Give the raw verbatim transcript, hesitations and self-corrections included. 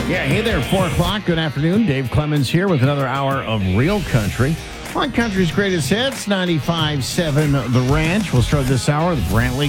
Yeah, hey there, four o'clock. Good afternoon. Dave Clemens here with another hour of Real Country on Country's Greatest Hits, ninety-five point seven The Ranch. We'll start this hour with Brantley